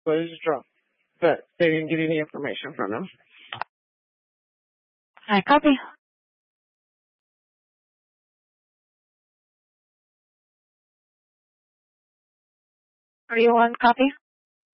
was drunk, but they didn't get any information from him. Hi, copy. Are you on copy?